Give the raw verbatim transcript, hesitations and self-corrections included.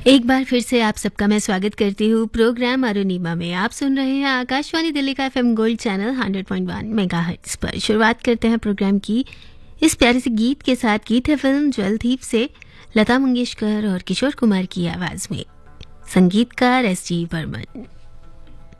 एक बार फिर से आप सबका मैं स्वागत करती हूँ प्रोग्राम अरुणिमा में। आप सुन रहे हैं आकाशवाणी दिल्ली का FM gold channel hundred point one megahertz पर। शुरुआत करते हैं प्रोग्राम की इस प्यारे से गीत के साथ। गीत है फिल्म ज्वेल थीफ से, लता मंगेशकर और किशोर कुमार की आवाज में, संगीतकार एस जी बर्मन।